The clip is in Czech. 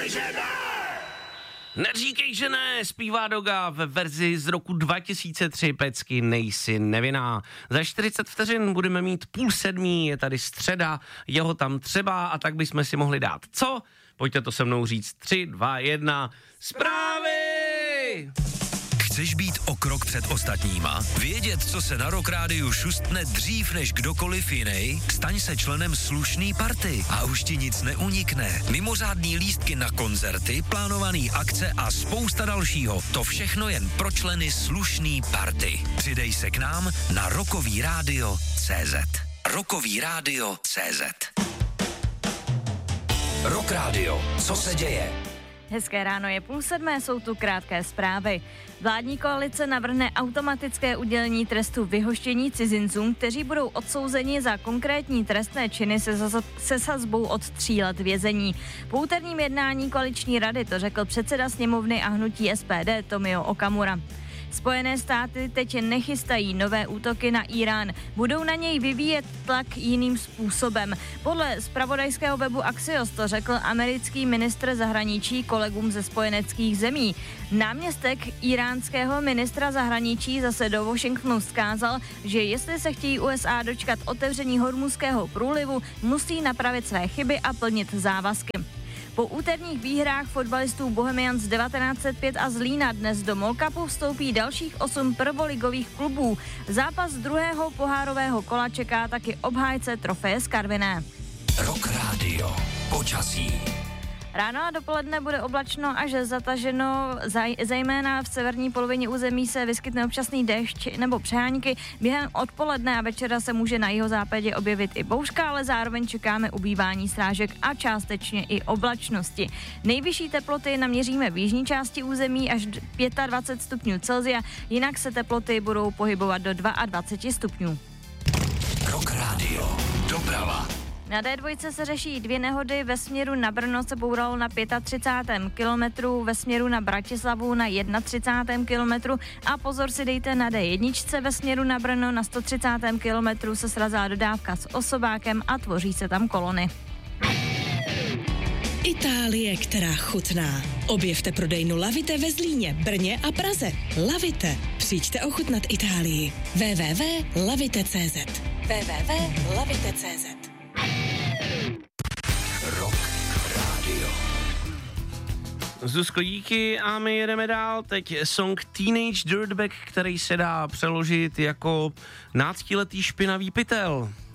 Neříkej, že ne, zpívá Doga ve verzi z roku 2003, pecky nejsi nevinná. Za 40 vteřin budeme mít 6:30, je tady středa, jeho tam třeba a tak bychom si mohli dát. Co? Pojďte to se mnou říct. 3, 2, 1, zprávy! Chceš být o krok před ostatníma? Vědět, co se na Rock Rádiu šustne dřív než kdokoliv jiný? Staň se členem slušný party a už ti nic neunikne. Mimořádný lístky na koncerty, plánovaný akce a spousta dalšího. To všechno jen pro členy slušný party. Přidej se k nám na rockovíradio.cz. Rockovíradio.cz. Rock Radio. Co se děje? Hezké ráno, je 6:30, jsou tu krátké zprávy. Vládní koalice navrhne automatické udělení trestu vyhoštění cizincům, kteří budou odsouzeni za konkrétní trestné činy se sazbou od 3 let vězení. Po úterním jednání koaliční rady to řekl předseda sněmovny a hnutí SPD Tomio Okamura. Spojené státy teď nechystají nové útoky na Irán. Budou na něj vyvíjet tlak jiným způsobem. Podle zpravodajského webu Axios to řekl americký ministr zahraničí kolegům ze spojeneckých zemí. Náměstek iránského ministra zahraničí zase do Washingtonu vzkázal, že jestli se chtějí USA dočkat otevření Hormuzského průlivu, musí napravit své chyby a plnit závazky. Po úterních výhrách fotbalistů Bohemians 1905 a Zlína dnes do MOL Cupu vstoupí dalších 8 prvoligových klubů. Zápas druhého pohárového kola čeká taky obhájce trofeje z Karviné. Rock Radio. Počasí. Ráno a dopoledne bude oblačno až zataženo, zejména v severní polovině území se vyskytne občasný déšť nebo přehánky. Během odpoledne a večera se může na jihozápadě objevit i bouřka, ale zároveň čekáme ubývání srážek a částečně i oblačnosti. Nejvyšší teploty naměříme v jižní části území až 25 stupňů Celsia, jinak se teploty budou pohybovat do 22 stupňů. Rock Radio. Doprava. Na D2 se řeší 2 nehody, ve směru na Brno se bouralo na 35. kilometru, ve směru na Bratislavu na 31. kilometru a pozor si dejte na D1 ve směru na Brno na 130. kilometru se srazila dodávka s osobákem a tvoří se tam kolony. Itálie, která chutná. Objevte prodejnu Lavite ve Zlíně, Brně a Praze. Lavite. Přijďte ochutnat Itálii. www.lavite.cz www.lavite.cz. Rock Radio. Zuzko, díky a my jedeme dál. Teď song Teenage Dirtbag, který se dá přeložit jako 12letý špinavý pytel.